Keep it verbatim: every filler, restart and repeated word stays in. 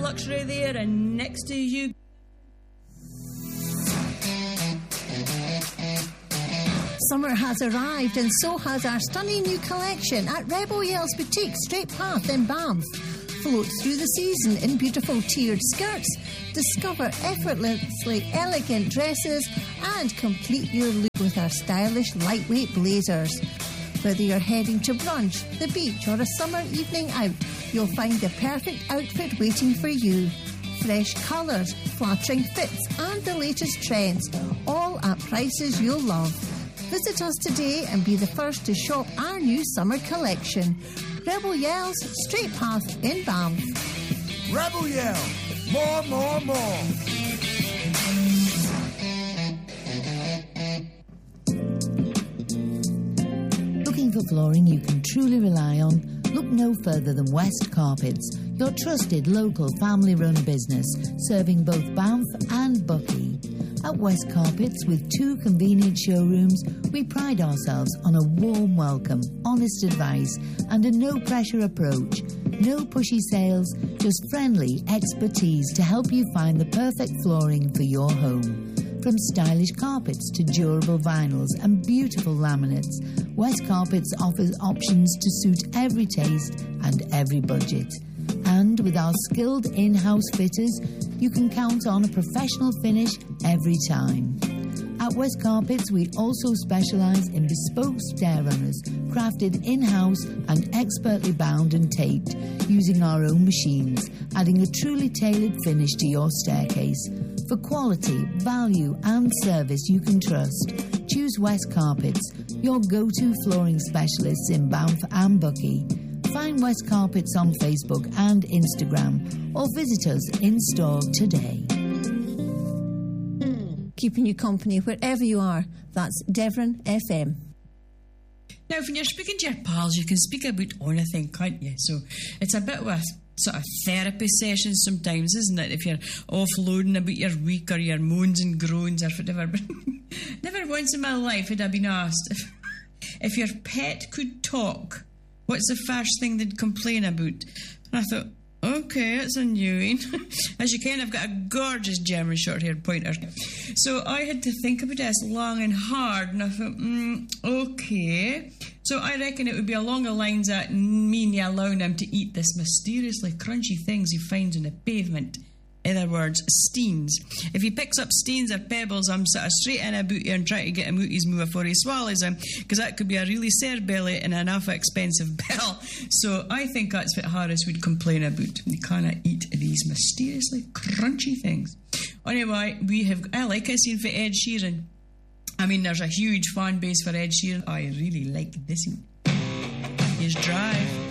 luxury there, and next to you. Summer has arrived, and so has our stunning new collection at Rebel Yell's Boutique, Straight Path in Banff. Float through the season in beautiful tiered skirts, discover effortlessly elegant dresses, and complete your look with our stylish lightweight blazers. Whether you're heading to brunch, the beach, or a summer evening out, you'll find the perfect outfit waiting for you. Fresh colours, flattering fits, and the latest trends, all at prices you'll love. Visit us today and be the first to shop our new summer collection. Rebel Yell's Straight Path in Banff. Rebel Yell. More, more, more. Looking for flooring you can truly rely on? Look no further than West Carpets, your trusted local family-run business, serving both Banff and Buckie. At West Carpets, with two convenient showrooms, we pride ourselves on a warm welcome, honest advice, and a no-pressure approach. No pushy sales, just friendly expertise to help you find the perfect flooring for your home. From stylish carpets to durable vinyls and beautiful laminates, West Carpets offers options to suit every taste and every budget. And with our skilled in-house fitters, you can count on a professional finish every time. At West Carpets, we also specialise in bespoke stair runners, crafted in-house and expertly bound and taped, using our own machines, adding a truly tailored finish to your staircase. For quality, value and service you can trust, choose West Carpets, your go-to flooring specialists in Banff and Buckie. Find West Carpets on Facebook and Instagram, or visit us in store today. Keeping you company wherever you are. That's Devon F M. Now, when you're speaking to your pals, you can speak about anything, can't you? So it's a bit of a sort of therapy session sometimes, isn't it? If you're offloading about your week or your moans and groans or whatever. But never once in my life had I been asked if, if your pet could talk, what's the first thing they'd complain about? And I thought, okay, it's a new one. As you can, I've got a gorgeous German short-haired pointer. So I had to think about this long and hard, and I thought, mm, okay. So I reckon it would be along the lines that me and you allowing him to eat this mysteriously crunchy things he finds on the pavement. In other words, steins. If he picks up steins or pebbles, I'm sort of straight in about here and trying to get him out his moo before he swallows them, because that could be a really sore belly and an awful expensive bill. So I think that's what Harris would complain about. He cannot eat these mysteriously crunchy things. Anyway, we have. I like a scene for Ed Sheeran. I mean, there's a huge fan base for Ed Sheeran. I really like this one. His Drive.